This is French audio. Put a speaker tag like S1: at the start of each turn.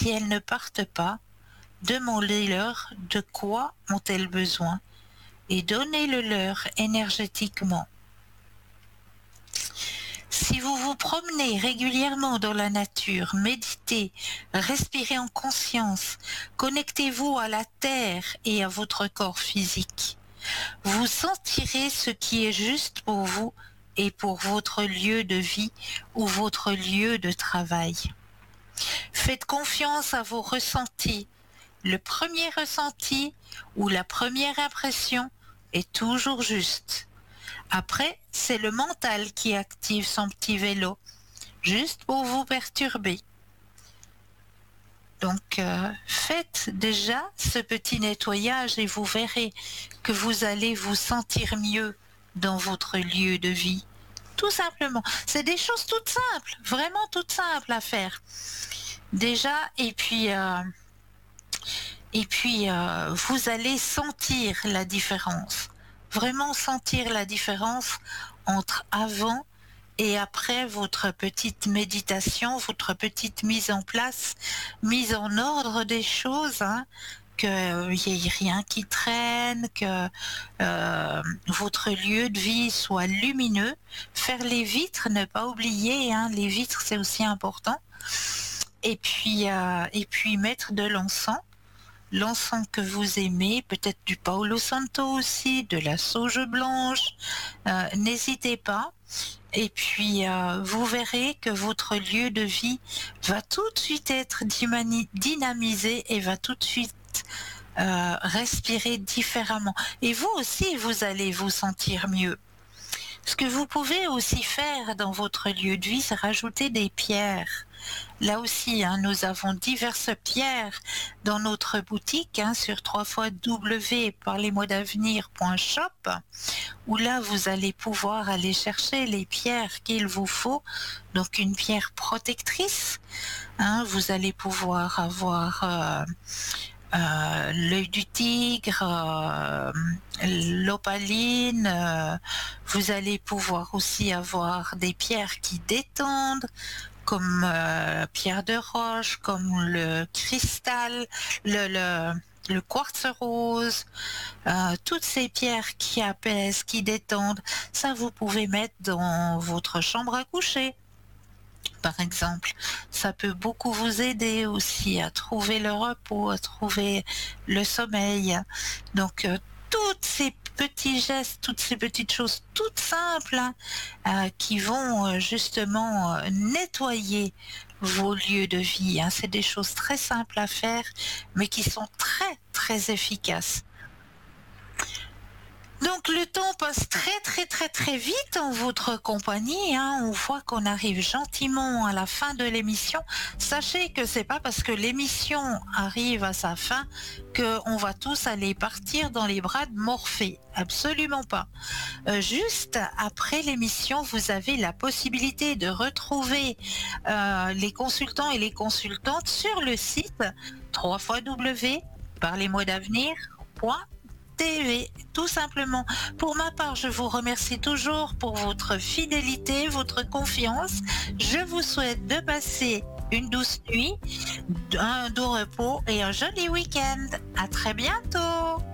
S1: si elles ne partent pas, demandez-leur de quoi ont-elles besoin et donnez-le leur énergétiquement. Si vous vous promenez régulièrement dans la nature, méditez, respirez en conscience, connectez-vous à la terre et à votre corps physique. Vous sentirez ce qui est juste pour vous et pour votre lieu de vie ou votre lieu de travail. Faites confiance à vos ressentis. Le premier ressenti ou la première impression est toujours juste. Après, c'est le mental qui active son petit vélo, juste pour vous perturber. Donc, faites déjà ce petit nettoyage et vous verrez que vous allez vous sentir mieux dans votre lieu de vie. Tout simplement. C'est des choses toutes simples, vraiment toutes simples à faire. Déjà, et puis vous allez sentir la différence. Vraiment sentir la différence entre avant et après votre petite méditation, votre petite mise en place, mise en ordre des choses, hein, qu'il n'y ait rien qui traîne, que votre lieu de vie soit lumineux. Faire les vitres, ne pas oublier, hein, les vitres c'est aussi important. Et puis mettre de l'encens. L'encens que vous aimez, peut-être du Palo Santo aussi, de la sauge blanche, n'hésitez pas. Et puis vous verrez que votre lieu de vie va tout de suite être dynamisé et va tout de suite respirer différemment. Et vous aussi, vous allez vous sentir mieux. Ce que vous pouvez aussi faire dans votre lieu de vie, c'est rajouter des pierres. Là aussi, hein, nous avons diverses pierres dans notre boutique sur www.parlez-moi-d'avenir.shop, où là vous allez pouvoir aller chercher les pierres qu'il vous faut. Donc une pierre protectrice, hein, vous allez pouvoir avoir l'œil du tigre, l'opaline, vous allez pouvoir aussi avoir des pierres qui détendent, comme pierre de roche, comme le cristal, le quartz rose, toutes ces pierres qui apaisent, qui détendent, ça vous pouvez mettre dans votre chambre à coucher. Par exemple, ça peut beaucoup vous aider aussi à trouver le repos, à trouver le sommeil. Donc, toutes ces petits gestes, toutes ces petites choses toutes simples qui vont justement nettoyer vos lieux de vie. C'est des choses très simples à faire, mais qui sont très, très efficaces. Donc le temps passe très très très très vite en votre compagnie. On voit qu'on arrive gentiment à la fin de l'émission. Sachez que c'est pas parce que l'émission arrive à sa fin qu'on va tous aller partir dans les bras de Morphée. Absolument pas. Juste après l'émission, vous avez la possibilité de retrouver les consultants et les consultantes sur le site www.parlez-moi-d'avenir.TV, tout simplement. Pour ma part, je vous remercie toujours pour votre fidélité, votre confiance. Je vous souhaite de passer une douce nuit, un doux repos et un joli week-end. À très bientôt.